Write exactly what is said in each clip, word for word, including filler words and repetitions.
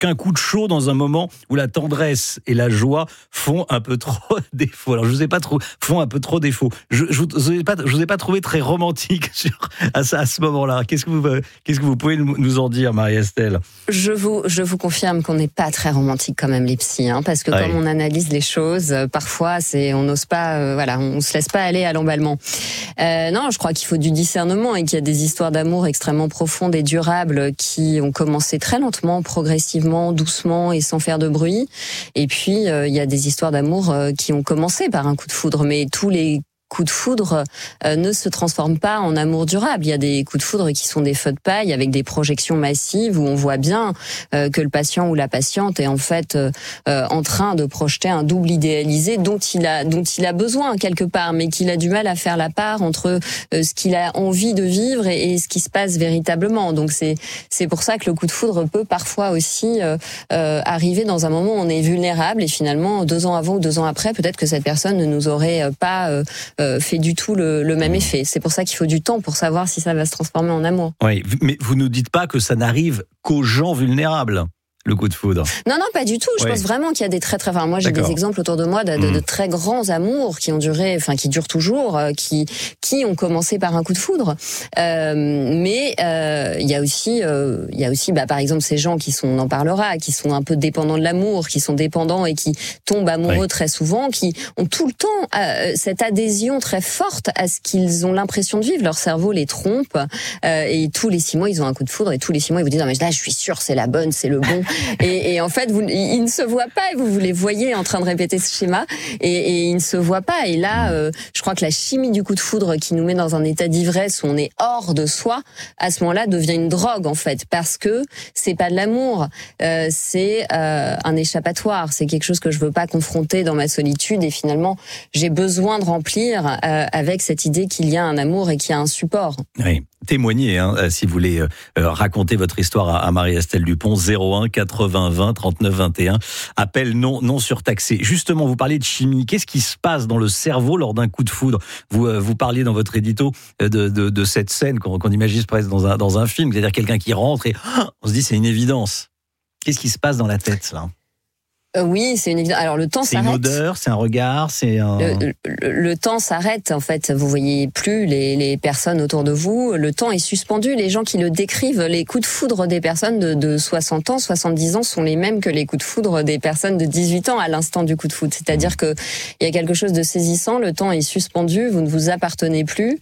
qu'un coup de chaud dans un moment où la tendresse et la joie font un peu trop défaut. Alors je vous ai pas trop font un peu trop défaut. Je, je vous ai pas, je vous ai pas trouvé très romantique sur, à, à ce moment-là. Qu'est-ce que vous, qu'est-ce que vous pouvez nous en dire, Marie-Estelle ? Je vous, je vous confirme qu'on n'est pas très romantique quand même les psys, hein, parce que ouais. Comme on analyse les choses, euh, parfois c'est, on n'ose pas, euh, voilà, on se laisse pas aller à l'emballement. Euh, non, je crois qu'il faut du discernement et qu'il y a des histoires d'amour extrêmement profondes et durables qui ont commencé très lentement, progressivement, doucement et sans faire de bruit. Et puis euh, il y a des histoires d'amour euh, qui ont commencé par un coup de foudre, mais tous les coups de foudre euh, ne se transforment pas en amour durable. Il y a des coups de foudre qui sont des feux de paille avec des projections massives où on voit bien euh, que le patient ou la patiente est en fait euh, en train de projeter un double idéalisé dont il a dont il a besoin quelque part, mais qu'il a du mal à faire la part entre euh, ce qu'il a envie de vivre et, et ce qui se passe véritablement. Donc c'est c'est pour ça que le coup de foudre peut parfois aussi euh, euh, arriver dans un moment où on est vulnérable et finalement deux ans avant ou deux ans après, peut-être que cette personne ne nous aurait pas euh, fait du tout le, le même effet. C'est pour ça qu'il faut du temps pour savoir si ça va se transformer en amour. Oui, mais vous ne dites pas que ça n'arrive qu'aux gens vulnérables, le coup de foudre. Non, non, pas du tout. Je oui. pense vraiment qu'il y a des très, très... Enfin, moi, j'ai D'accord. des exemples autour de moi de, de, mmh. de très grands amours qui ont duré, enfin, qui durent toujours, euh, qui, qui ont commencé par un coup de foudre. Euh, mais euh, il y a aussi, euh, il y a aussi, bah, par exemple, ces gens qui sont, on en parlera, qui sont un peu dépendants de l'amour, qui sont dépendants et qui tombent amoureux oui. très souvent, qui ont tout le temps euh, cette adhésion très forte à ce qu'ils ont l'impression de vivre. Leur cerveau les trompe euh, et tous les six mois, ils ont un coup de foudre et tous les six mois, ils vous disent non mais là, je suis sûr, c'est la bonne, c'est le bon. Et, et en fait, vous, ils ne se voient pas et vous, vous les voyez en train de répéter ce schéma et, et ils ne se voient pas. Et là, euh, je crois que la chimie du coup de foudre qui nous met dans un état d'ivresse où on est hors de soi, à ce moment-là, devient une drogue en fait, parce que c'est pas de l'amour, euh, c'est euh, un échappatoire, c'est quelque chose que je veux pas confronter dans ma solitude et finalement, j'ai besoin de remplir euh, avec cette idée qu'il y a un amour et qu'il y a un support. Oui. Témoignez, hein, si vous voulez euh, raconter votre histoire à, à Marie-Estelle Dupont, zéro un quatre-vingts vingt trente-neuf vingt et un. Appel non non surtaxé. Justement, vous parlez de chimie. Qu'est-ce qui se passe dans le cerveau lors d'un coup de foudre ? Vous euh, vous parliez dans votre édito de de, de cette scène qu'on, qu'on imagine presque dans un dans un film, c'est-à-dire quelqu'un qui rentre et oh, on se dit c'est une évidence. Qu'est-ce qui se passe dans la tête là ? Euh, oui, c'est une évidence. Alors le temps c'est s'arrête. C'est une odeur, c'est un regard, c'est un. Le, le, le temps s'arrête en fait. Vous voyez plus les, les personnes autour de vous. Le temps est suspendu. Les gens qui le décrivent, les coups de foudre des personnes de, de soixante ans, soixante-dix ans sont les mêmes que les coups de foudre des personnes de dix-huit ans à l'instant du coup de foudre. C'est-à-dire que il y a quelque chose de saisissant. Le temps est suspendu. Vous ne vous appartenez plus.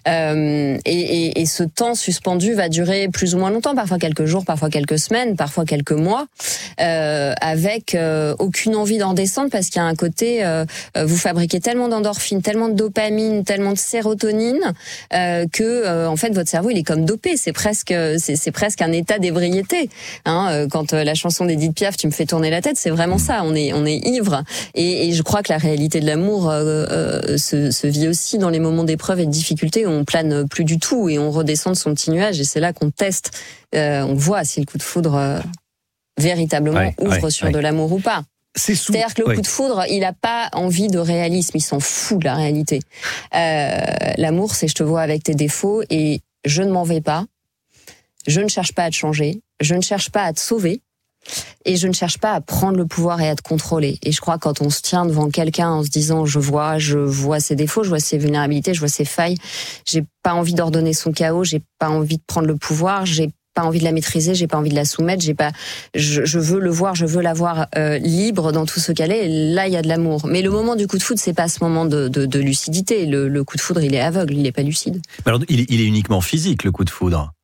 Euh, et, et, et ce temps suspendu va durer plus ou moins longtemps, parfois quelques jours, parfois quelques semaines, parfois quelques mois, euh, avec euh, aucune envie d'en descendre parce qu'il y a un côté, euh, vous fabriquez tellement d'endorphines, tellement de dopamine, tellement de sérotonine euh, que euh, en fait votre cerveau il est comme dopé. C'est presque, c'est, c'est presque un état d'ébriété. Hein, quand euh, la chanson d'Edith Piaf, tu me fais tourner la tête, c'est vraiment ça. On est, on est ivre. Et, et je crois que la réalité de l'amour euh, euh, se, se vit aussi dans les moments d'épreuve et de difficulté où on plane plus du tout et on redescend de son petit nuage. Et c'est là qu'on teste, euh, on voit si le coup de foudre euh, véritablement ouais, ouvre ouais, sur ouais. de l'amour ou pas. C'est sous... C'est-à-dire que le ouais. coup de foudre, il a pas envie de réalisme, il s'en fout de la réalité. Euh, l'amour, c'est je te vois avec tes défauts et je ne m'en vais pas, je ne cherche pas à te changer, je ne cherche pas à te sauver et je ne cherche pas à prendre le pouvoir et à te contrôler. Et je crois que quand on se tient devant quelqu'un en se disant je vois, je vois ses défauts, je vois ses vulnérabilités, je vois ses failles, j'ai pas envie d'ordonner son chaos, j'ai pas envie de prendre le pouvoir, j'ai pas envie de la maîtriser, j'ai pas envie de la soumettre, j'ai pas, je, je veux le voir, je veux la voir euh, libre dans tout ce qu'elle est. Et là, il y a de l'amour. Mais le moment du coup de foudre, c'est pas ce moment de, de, de lucidité. Le, le coup de foudre, il est aveugle, il est pas lucide. Alors, il est, il est uniquement physique, le coup de foudre.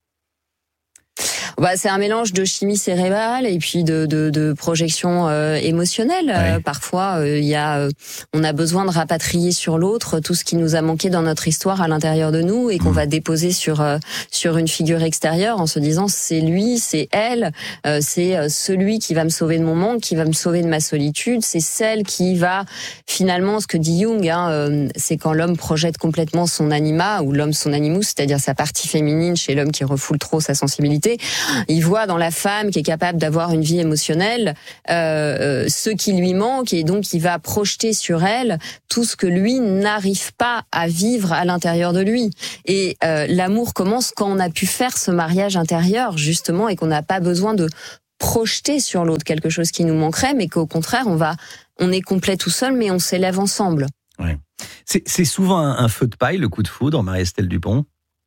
Bah, c'est un mélange de chimie cérébrale et puis de, de, de projection euh, émotionnelle. Ouais. Euh, parfois, il euh, y a, euh, on a besoin de rapatrier sur l'autre tout ce qui nous a manqué dans notre histoire à l'intérieur de nous et qu'on mmh. va déposer sur euh, sur une figure extérieure en se disant c'est lui, c'est elle, euh, c'est celui qui va me sauver de mon manque, qui va me sauver de ma solitude, c'est celle qui va finalement, ce que dit Jung, hein, euh, c'est quand l'homme projette complètement son anima ou l'homme son animus, c'est-à-dire sa partie féminine chez l'homme qui refoule trop sa sensibilité. Il voit dans la femme qui est capable d'avoir une vie émotionnelle euh, ce qui lui manque et donc il va projeter sur elle tout ce que lui n'arrive pas à vivre à l'intérieur de lui. Et euh, l'amour commence quand on a pu faire ce mariage intérieur justement et qu'on n'a pas besoin de projeter sur l'autre quelque chose qui nous manquerait, mais qu'au contraire, on va, on est complet tout seul, mais on s'élève ensemble. Ouais. C'est, c'est souvent un, un feu de paille, le coup de foudre, Marie-Estelle Dupont.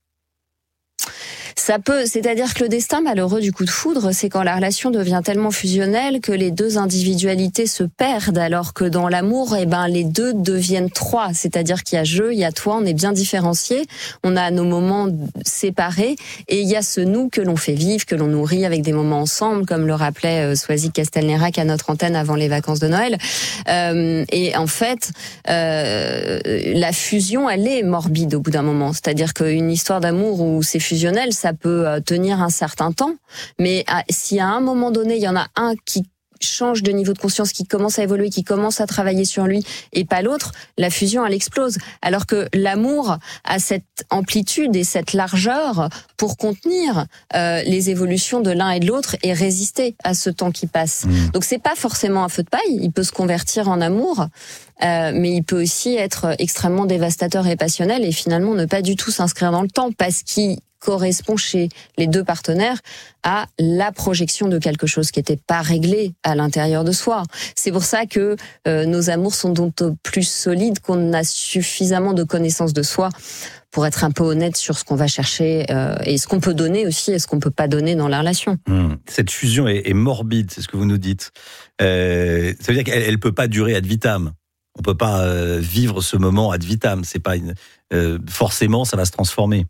Ça peut, c'est-à-dire que le destin malheureux du coup de foudre, c'est quand la relation devient tellement fusionnelle que les deux individualités se perdent, alors que dans l'amour, eh ben, les deux deviennent trois. C'est-à-dire qu'il y a je, il y a toi, on est bien différenciés, on a nos moments séparés, et il y a ce nous que l'on fait vivre, que l'on nourrit avec des moments ensemble, comme le rappelait euh, Swazik Castelnerac à notre antenne avant les vacances de Noël. Euh, et en fait, euh, la fusion, elle est morbide au bout d'un moment. C'est-à-dire qu'une histoire d'amour où c'est fusionnel, ça peut tenir un certain temps, mais si à un moment donné, il y en a un qui change de niveau de conscience, qui commence à évoluer, qui commence à travailler sur lui, et pas l'autre, la fusion, elle explose. Alors que l'amour a cette amplitude et cette largeur pour contenir euh, les évolutions de l'un et de l'autre et résister à ce temps qui passe. Mmh. Donc c'est pas forcément un feu de paille, il peut se convertir en amour, euh, mais il peut aussi être extrêmement dévastateur et passionnel, et finalement ne pas du tout s'inscrire dans le temps, parce qu'il correspond chez les deux partenaires à la projection de quelque chose qui n'était pas réglé à l'intérieur de soi. C'est pour ça que euh, nos amours sont d'autant plus solides qu'on a suffisamment de connaissance de soi pour être un peu honnête sur ce qu'on va chercher euh, et ce qu'on peut donner aussi et ce qu'on peut pas donner dans la relation. Mmh. Cette fusion est, est morbide, c'est ce que vous nous dites. Euh, ça veut dire qu'elle ne peut pas durer ad vitam. On peut pas euh, vivre ce moment ad vitam. C'est pas une, euh, forcément, ça va se transformer.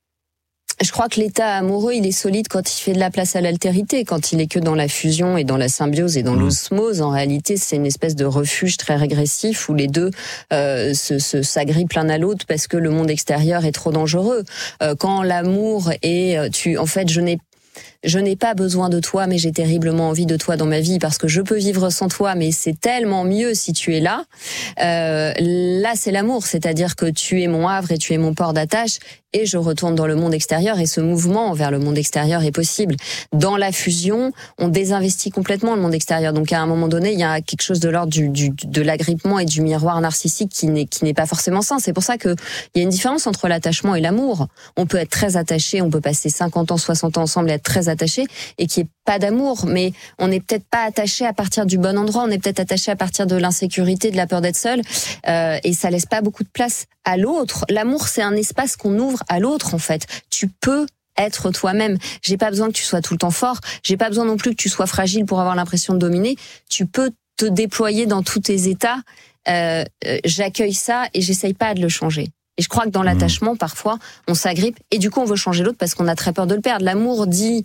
Je crois que l'état amoureux, il est solide quand il fait de la place à l'altérité, quand il est que dans la fusion et dans la symbiose et dans mmh. l'osmose. En réalité, c'est une espèce de refuge très régressif où les deux euh, se, se s'agrippent l'un à l'autre parce que le monde extérieur est trop dangereux. Euh, quand l'amour est, tu, en fait, je n'ai Je n'ai pas besoin de toi, mais j'ai terriblement envie de toi dans ma vie parce que je peux vivre sans toi, mais c'est tellement mieux si tu es là. Euh, là, c'est l'amour, c'est-à-dire que tu es mon havre et tu es mon port d'attache et je retourne dans le monde extérieur et ce mouvement vers le monde extérieur est possible. Dans la fusion, on désinvestit complètement le monde extérieur. Donc à un moment donné, il y a quelque chose de l'ordre du, du, de l'agrippement et du miroir narcissique qui n'est, qui n'est pas forcément sain. C'est pour ça qu'il y a une différence entre l'attachement et l'amour. On peut être très attaché, on peut passer cinquante ans, soixante ans ensemble et être très attaché et qu'il n'y ait pas d'amour, mais on n'est peut-être pas attaché à partir du bon endroit, on est peut-être attaché à partir de l'insécurité, de la peur d'être seul, euh, et ça laisse pas beaucoup de place à l'autre. L'amour, c'est un espace qu'on ouvre à l'autre, en fait. Tu peux être toi-même. J'ai pas besoin que tu sois tout le temps fort, j'ai pas besoin non plus que tu sois fragile pour avoir l'impression de dominer. Tu peux te déployer dans tous tes états, euh, euh, j'accueille ça et j'essaye pas de le changer. Et je crois que dans l'attachement, parfois, on s'agrippe et du coup, on veut changer l'autre parce qu'on a très peur de le perdre. L'amour dit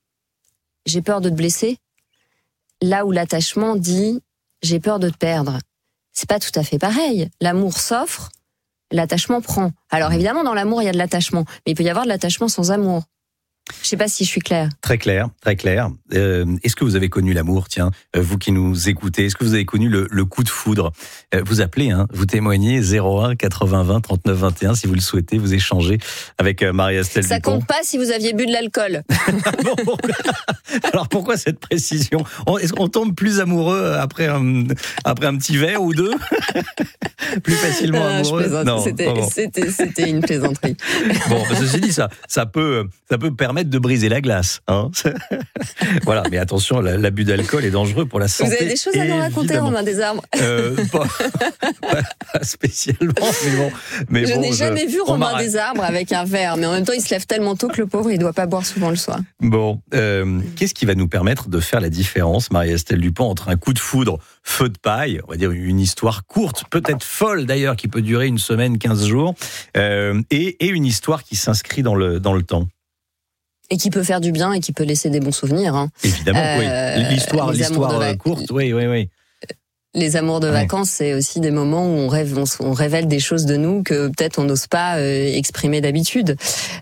« j'ai peur de te blesser », là où l'attachement dit « j'ai peur de te perdre ». C'est pas tout à fait pareil. L'amour s'offre, l'attachement prend. Alors évidemment, dans l'amour, il y a de l'attachement, mais il peut y avoir de l'attachement sans amour. Je sais pas si je suis claire. Très clair, très clair. Euh, est-ce que vous avez connu l'amour, tiens, euh, vous qui nous écoutez, est-ce que vous avez connu le, le coup de foudre? euh, Vous appelez, hein, vous témoignez zéro un quatre-vingts vingt trente-neuf vingt et un si vous le souhaitez, vous échangez avec euh, Marie-Estelle Ça Dupont. compte pas si vous aviez bu de l'alcool. Bon, pourquoi alors pourquoi cette précision? on, Est-ce qu'on tombe plus amoureux après un, après un petit verre ou deux? Plus facilement euh, amoureux? je non, c'était, bon. c'était, c'était une plaisanterie. Bon, ceci dit, ça, ça peut, ça peut permettre de briser la glace, hein. Voilà, mais attention, l'abus d'alcool est dangereux pour la santé. Vous avez des choses à nous raconter, Romain Desarbres? euh, pas, pas spécialement, mais bon. Mais je bon, n'ai je, jamais vu Romain Desarbres avec un verre, mais en même temps, il se lève tellement tôt que le pauvre, il doit pas boire souvent le soir. Bon, euh, qu'est-ce qui va nous permettre de faire la différence, Marie-Estelle Dupont, entre un coup de foudre, feu de paille, on va dire une histoire courte, peut-être folle d'ailleurs, qui peut durer une semaine, quinze jours, euh, et, et une histoire qui s'inscrit dans le, dans le temps? Et qui peut faire du bien et qui peut laisser des bons souvenirs. Hein. Évidemment, euh, oui. L'histoire, l'histoire vac... courte, oui, oui, oui. Les amours de vacances, ouais. C'est aussi des moments où on, rêve, on, on révèle des choses de nous que peut-être on n'ose pas euh, exprimer d'habitude.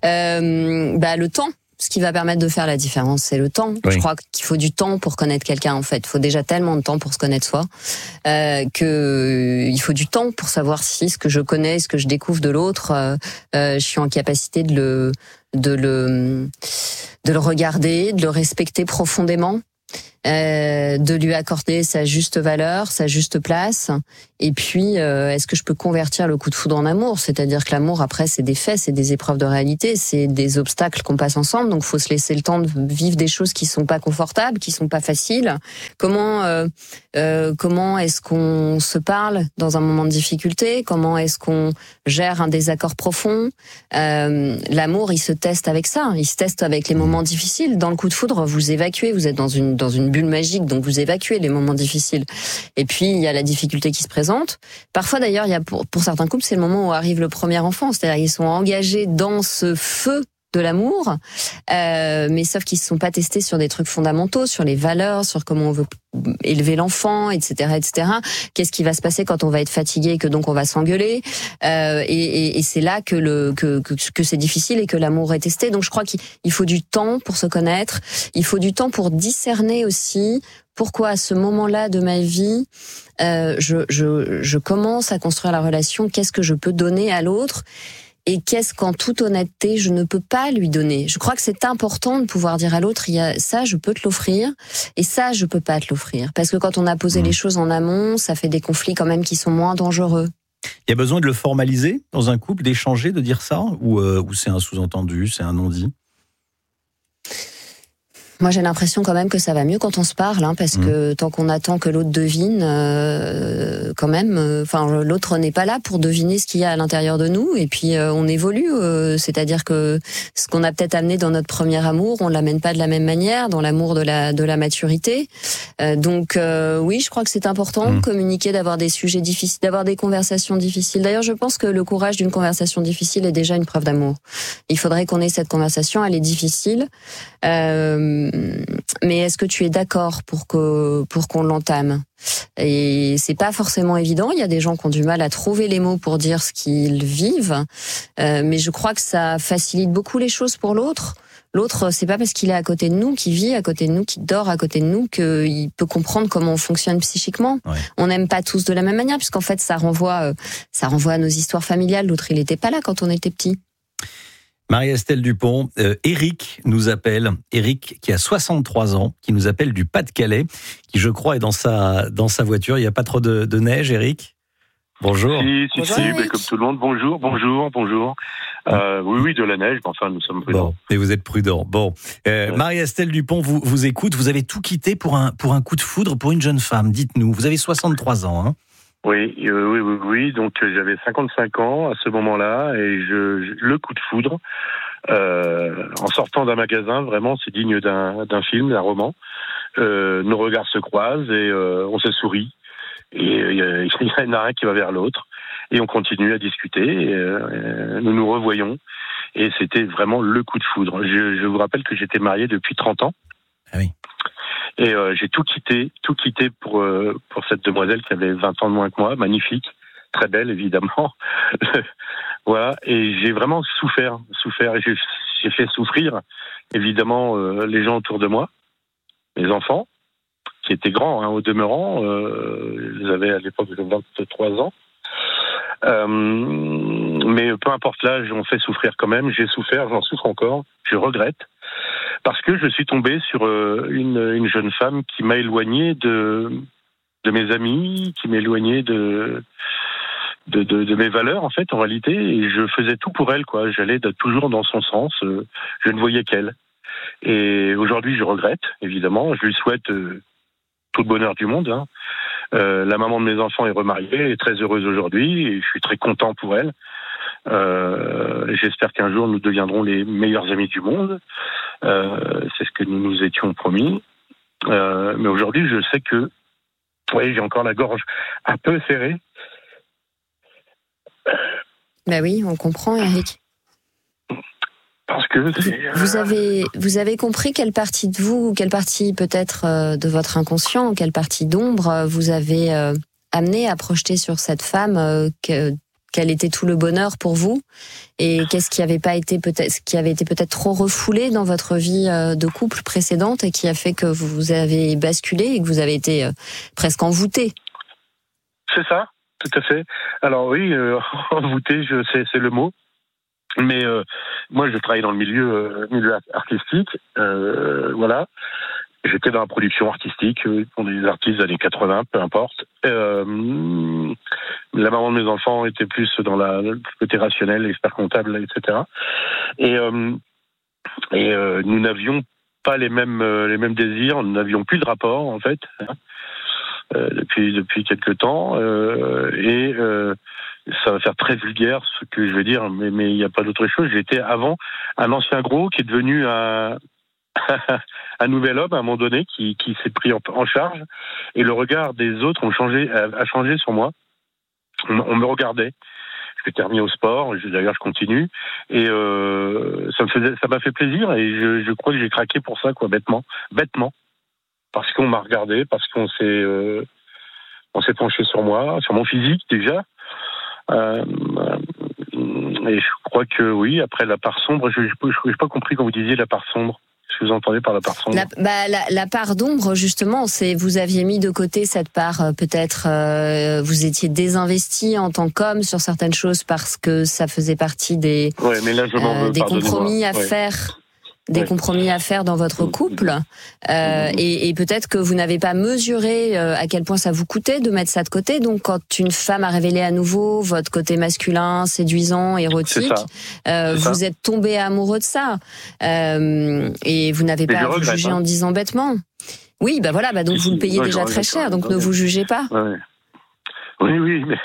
Euh, bah, le temps, ce qui va permettre de faire la différence, c'est le temps. Oui. Je crois qu'il faut du temps pour connaître quelqu'un, en fait. Il faut déjà tellement de temps pour se connaître soi, euh, que il faut du temps pour savoir si ce que je connais, ce que je découvre de l'autre, euh, euh, je suis en capacité de le, de le, de le regarder, de le respecter profondément. Euh, euh, de lui accorder sa juste valeur, sa juste place. Et puis, euh, est-ce que je peux convertir le coup de foudre en amour ? C'est-à-dire que l'amour, après, c'est des faits, c'est des épreuves de réalité, c'est des obstacles qu'on passe ensemble. Donc, faut se laisser le temps de vivre des choses qui sont pas confortables, qui sont pas faciles. Comment, euh, euh, comment est-ce qu'on se parle dans un moment de difficulté ? Comment est-ce qu'on gère un désaccord profond ? euh, L'amour, il se teste avec ça. Il se teste avec les moments difficiles. Dans le coup de foudre, vous évacuez. Vous êtes dans une dans une bulle magique, donc vous évacuez les moments difficiles. Et puis, il y a la difficulté qui se présente. Parfois, d'ailleurs, il y a pour, pour certains couples, c'est le moment où arrive le premier enfant. C'est-à-dire, ils sont engagés dans ce feu de l'amour, euh, mais sauf qu'ils ne se sont pas testés sur des trucs fondamentaux, sur les valeurs, sur comment on veut élever l'enfant, et cetera, et cetera. Qu'est-ce qui va se passer quand on va être fatigué et que donc on va s'engueuler, euh, et, et, et c'est là que le que, que que c'est difficile et que l'amour est testé. Donc je crois qu'il faut du temps pour se connaître, il faut du temps pour discerner aussi pourquoi à ce moment-là de ma vie euh, je je je commence à construire la relation. Qu'est-ce que je peux donner à l'autre? Et qu'est-ce qu'en toute honnêteté, je ne peux pas lui donner. Je crois que c'est important de pouvoir dire à l'autre, il y a ça, je peux te l'offrir, et ça, je peux pas te l'offrir. Parce que quand on a posé mmh. les choses en amont, ça fait des conflits quand même qui sont moins dangereux. Il y a besoin de le formaliser dans un couple, d'échanger, de dire ça, ou, euh, ou c'est un sous-entendu, c'est un non-dit? Moi, j'ai l'impression quand même que ça va mieux quand on se parle, hein, parce mmh. que tant qu'on attend que l'autre devine, euh, quand même, enfin, euh, l'autre n'est pas là pour deviner ce qu'il y a à l'intérieur de nous, et puis euh, on évolue. Euh, c'est-à-dire que ce qu'on a peut-être amené dans notre premier amour, on l'amène pas de la même manière, dans l'amour de la de la maturité. Euh, donc euh, oui, je crois que c'est important mmh. de communiquer, d'avoir des sujets difficiles, d'avoir des conversations difficiles. D'ailleurs, je pense que le courage d'une conversation difficile est déjà une preuve d'amour. Il faudrait qu'on ait cette conversation, elle est difficile. Euh, mais est-ce que tu es d'accord pour que pour qu'on l'entame? Et c'est pas forcément évident. Il y a des gens qui ont du mal à trouver les mots pour dire ce qu'ils vivent, euh, mais je crois que ça facilite beaucoup les choses pour l'autre. L'autre, c'est pas parce qu'il est à côté de nous, qu'il vit à côté de nous, qu'il dort à côté de nous, qu'il peut comprendre comment on fonctionne psychiquement. Ouais. On n'aime pas tous de la même manière, puisqu'en fait, ça renvoie, ça renvoie à nos histoires familiales. L'autre, il était pas là quand on était petit. Marie-Estelle Dupont, euh, Eric nous appelle, Eric qui a soixante-trois ans, qui nous appelle du Pas-de-Calais, qui je crois est dans sa, dans sa voiture. Il n'y a pas trop de, de neige, Eric? Bonjour. Si, si, bonjour, si, mais comme tout le monde, bonjour, bonjour, bonjour. Euh, oui, oui, de la neige, mais enfin, nous sommes prudents. Bon, et vous êtes prudent. Bon, euh, ouais. Marie-Estelle Dupont vous, vous écoute, vous avez tout quitté pour un, pour un coup de foudre pour une jeune femme, dites-nous. Vous avez soixante-trois ans, hein? Oui, euh, oui, oui, oui. Donc euh, j'avais cinquante-cinq ans à ce moment-là, et je, je le coup de foudre, euh, en sortant d'un magasin, vraiment, c'est digne d'un, d'un film, d'un roman. Euh, nos regards se croisent et euh, on se sourit. Et il y, y en a un qui va vers l'autre, et on continue à discuter. Et, euh, nous nous revoyons, et c'était vraiment le coup de foudre. Je, je vous rappelle que j'étais marié depuis trente ans. Ah oui. Et euh, j'ai tout quitté, tout quitté pour euh, pour cette demoiselle qui avait vingt ans de moins que moi, magnifique, très belle évidemment. Voilà, et j'ai vraiment souffert, souffert. J'ai, j'ai fait souffrir évidemment euh, les gens autour de moi, mes enfants, qui étaient grands hein, au demeurant. Euh, ils avaient à l'époque vingt-trois ans. Euh, mais peu importe l'âge, on fait souffrir quand même. J'ai souffert, j'en souffre encore. Je regrette. Parce que je suis tombé sur une, une jeune femme qui m'a éloigné de, de mes amis, qui m'a éloigné de, de, de, de mes valeurs, en fait, en réalité. Et je faisais tout pour elle, quoi. J'allais toujours dans son sens. Je ne voyais qu'elle. Et aujourd'hui, je regrette, évidemment. Je lui souhaite tout le bonheur du monde. Hein. Euh, la maman de mes enfants est remariée, elle est très heureuse aujourd'hui. Et je suis très content pour elle. Euh, j'espère qu'un jour, nous deviendrons les meilleurs amis du monde. Euh, c'est ce que nous nous étions promis. Euh, mais aujourd'hui, je sais que, oui, j'ai encore la gorge un peu serrée. Ben oui, on comprend, Eric. Parce que c'est, vous avez vous avez compris quelle partie de vous, quelle partie peut-être euh, de votre inconscient, quelle partie d'ombre vous avez euh, amené à projeter sur cette femme euh, que quel était tout le bonheur pour vous, et qu'est-ce qui avait pas été peut-être, qui avait été peut-être trop refoulé dans votre vie de couple précédente et qui a fait que vous avez basculé et que vous avez été presque envoûté. C'est ça, tout à fait. Alors oui, euh, envoûté, je sais, c'est le mot. Mais euh, moi, je travaille dans le milieu, euh, milieu artistique, euh, voilà. j'étais dans la production artistique pour des artistes des années quatre-vingts, peu importe. Euh, la maman de mes enfants était plus dans la, le côté rationnel, expert comptable, et cetera. Et, euh, et euh, nous n'avions pas les mêmes euh, les mêmes désirs, nous n'avions plus de rapport en fait euh, depuis depuis quelque temps. Euh, et euh, ça va faire très vulgaire ce que je vais dire, mais mais il n'y a pas d'autre chose. J'étais avant un ancien gros qui est devenu un un nouvel homme à un moment donné qui, qui s'est pris en, en charge, et le regard des autres ont changé, a, a changé sur moi. On, on me regardait. Je m'étais remis au sport, je, d'ailleurs je continue, et euh, ça me faisait, ça m'a fait plaisir, et je, je crois que j'ai craqué pour ça, quoi, bêtement, bêtement, parce qu'on m'a regardé, parce qu'on s'est, euh, on s'est penché sur moi, sur mon physique déjà. Euh, et je crois que oui. Après la part sombre, je n'ai pas compris quand vous disiez la part sombre. Ce que vous entendez par la part sombre? La, bah, la, la part d'ombre, justement, c'est vous aviez mis de côté cette part, euh, peut-être euh, vous étiez désinvesti en tant qu'homme sur certaines choses parce que ça faisait partie des, ouais, mais là, je m'en veux, euh, des compromis à ouais. faire. Des ouais. compromis à faire dans votre couple, euh, mmh. et, et peut-être que vous n'avez pas mesuré euh, à quel point ça vous coûtait de mettre ça de côté. Donc, quand une femme a révélé à nouveau votre côté masculin, séduisant, érotique, euh, vous ça. êtes tombé amoureux de ça, euh, et vous n'avez mais pas à vous juger hein. en disant bêtement. Oui, bah voilà, bah donc si, vous le payez ouais, déjà très cher, donc ne vous jugez pas. Ouais. Oui, oui, mais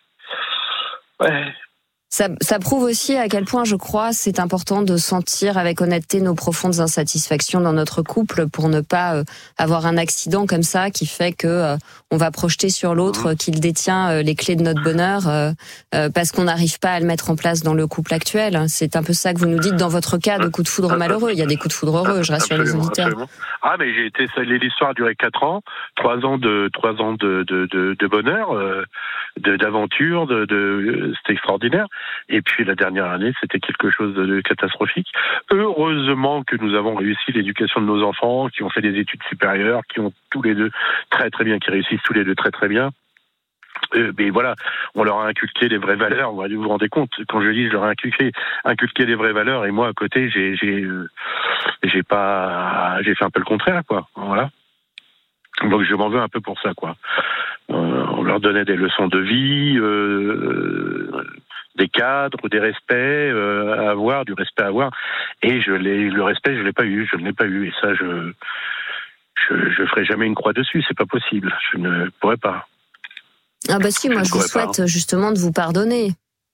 ouais. Ça, ça prouve aussi à quel point, je crois, c'est important de sentir avec honnêteté nos profondes insatisfactions dans notre couple pour ne pas euh, avoir un accident comme ça qui fait que euh, on va projeter sur l'autre qu'il détient euh, les clés de notre bonheur euh, euh, parce qu'on n'arrive pas à le mettre en place dans le couple actuel. C'est un peu ça que vous nous dites dans votre cas de coup de foudre malheureux. Il y a des coups de foudre heureux, je rassure absolument, les auditeurs. Absolument. Ah, mais j'ai été, l'histoire a duré quatre ans, trois ans de trois ans de de de, de bonheur, euh, de d'aventure, de, de c'était extraordinaire. Et puis la dernière année, c'était quelque chose de catastrophique. Heureusement que nous avons réussi l'éducation de nos enfants, qui ont fait des études supérieures, qui ont tous les deux très très bien, qui réussissent tous les deux très très bien. Euh, mais voilà, on leur a inculqué les vraies valeurs. Vous vous rendez compte, quand je dis je leur ai inculqué, inculqué les vraies valeurs, et moi à côté, j'ai j'ai euh, j'ai pas, j'ai fait un peu le contraire, quoi. Voilà. Donc je m'en veux un peu pour ça, quoi. Euh, on leur donnait des leçons de vie. Euh, des cadres, des respects euh, à avoir, du respect à avoir, et je l'ai, le respect, je l'ai pas eu, je ne l'ai pas eu, et ça, je, je, je ferai jamais une croix dessus, c'est pas possible, je ne pourrais pas. Ah bah si, moi je, je vous souhaite pas. justement de vous pardonner.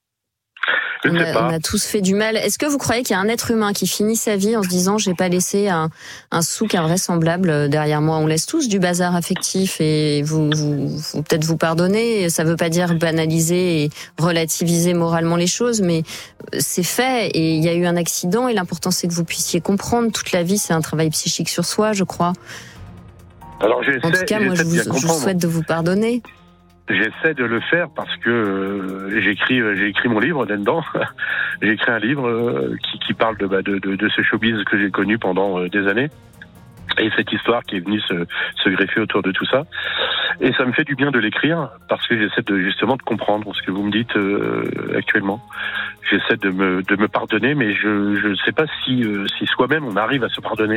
Je on, ne sais a, pas. on a tous fait du mal. Est-ce que vous croyez qu'il y a un être humain qui finit sa vie en se disant j'ai pas laissé un, un souk invraisemblable derrière moi? On laisse tous du bazar affectif, et vous, vous, vous peut-être vous pardonner. Ça veut pas dire banaliser et relativiser moralement les choses, mais c'est fait et il y a eu un accident, et l'important c'est que vous puissiez comprendre. Toute la vie, c'est un travail psychique sur soi, je crois. Alors j'essaie, en tout cas, moi je vous, je vous souhaite de vous pardonner. J'essaie de le faire parce que euh, j'écris, j'ai écrit mon livre là-dedans. J'ai écrit un livre euh, qui, qui parle de, bah, de, de, de ce showbiz que j'ai connu pendant euh, des années, et cette histoire qui est venue se, se greffer autour de tout ça. Et ça me fait du bien de l'écrire parce que j'essaie de justement de comprendre ce que vous me dites euh, actuellement. J'essaie de me de me pardonner, mais je je sais pas si euh, si soi-même on arrive à se pardonner.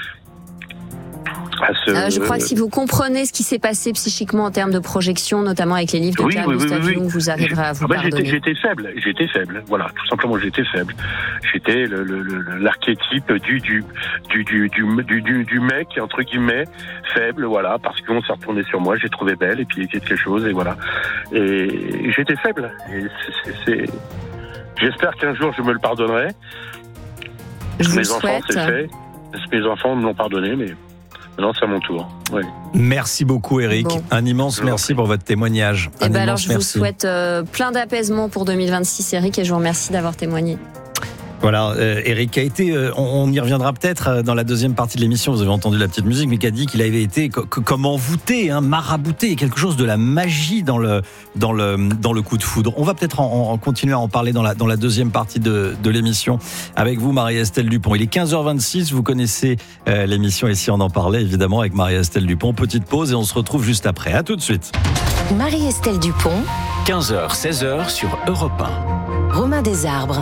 Ce... Euh, je crois que si vous comprenez ce qui s'est passé psychiquement en termes de projection, notamment avec les livres de oui, Carl oui, Gustav oui, oui. Jung, vous arriverez à vous ah ben pardonner. J'étais, j'étais faible, j'étais faible. Voilà, tout simplement, j'étais faible. J'étais le, le, le, l'archétype du du, du du du du du mec entre guillemets faible, voilà, parce qu'on s'est retourné sur moi, j'ai trouvé belle et puis quelque chose et voilà. Et j'étais faible. Et c'est, c'est, c'est... J'espère qu'un jour je me le pardonnerai. Je Mes vous enfants, souhaite. c'est fait. Mes enfants me l'ont pardonné, mais maintenant, c'est à mon tour. Oui. Merci beaucoup, Eric. Bon. Un immense merci pour votre témoignage. Et Un ben alors, immense je merci. vous souhaite euh, plein d'apaisement pour deux mille vingt-six, Eric, et je vous remercie d'avoir témoigné. Voilà, euh, Eric a été, euh, on, on y reviendra peut-être euh, dans la deuxième partie de l'émission, vous avez entendu la petite musique, mais qui a dit qu'il avait été co- comme envoûté, hein, marabouté, il y a quelque chose de la magie dans le, dans le, dans le coup de foudre. On va peut-être en, en continuer à en parler dans la, dans la deuxième partie de, de l'émission avec vous, Marie-Estelle Dupont. Il est quinze heures vingt-six, vous connaissez euh, l'émission et si on en parlait évidemment avec Marie-Estelle Dupont. Petite pause et on se retrouve juste après. À tout de suite. Marie-Estelle Dupont, quinze heures, seize heures sur Europe un. Romain Desarbres.